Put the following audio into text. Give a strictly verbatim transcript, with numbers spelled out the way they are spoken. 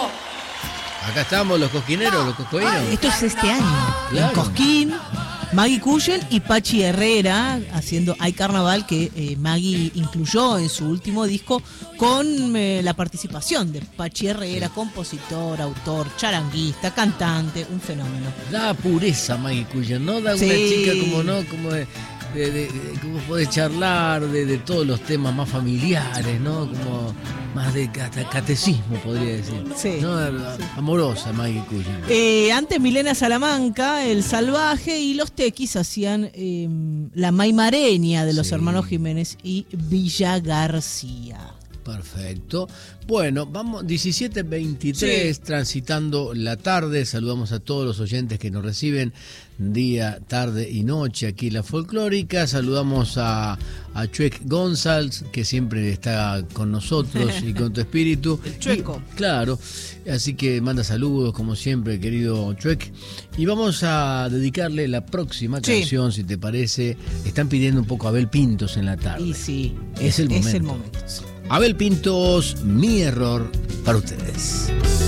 Acá estamos los cosquineros, los coscoínos. Esto es este año. Claro. En Cosquín, Maggie Cullen y Pachi Herrera haciendo Hay Carnaval, que eh, Maggie incluyó en su último disco con eh, la participación de Pachi Herrera, compositor, autor, charanguista, cantante, un fenómeno. Da pureza Maggie Cullen, ¿no? Da una Sí. chica como, ¿no? Como de, de, de, de- como puede charlar de, de todos los temas más familiares, ¿no? Como más de hasta catecismo, podría decir. Sí. ¿No? Amorosa Maggie Cullen. Eh, antes Milena Salamanca, El Salvaje y los Tequis hacían eh, La Maimareña de los Sí. hermanos Jiménez y Villa García. Perfecto. Bueno, vamos, diecisiete veintitrés, Sí. transitando la tarde. Saludamos a todos los oyentes que nos reciben día, tarde y noche aquí en La Folclórica. Saludamos a, a Chuec González, que siempre está con nosotros y con tu espíritu. El Chueco. Y, claro, así que manda saludos, como siempre, querido Chuec. Y vamos a dedicarle la próxima Sí. canción, si te parece. Están pidiendo un poco a Abel Pintos en la tarde. Y sí, Es el es el momento. momento. Sí. Abel Pintos, Mi Error, para ustedes.